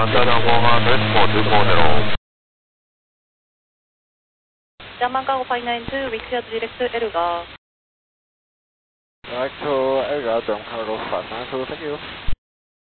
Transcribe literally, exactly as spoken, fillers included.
Yamankago five nine two, reach direct to Elga. Direct to Elga, Don Carlos five nine two, thank you.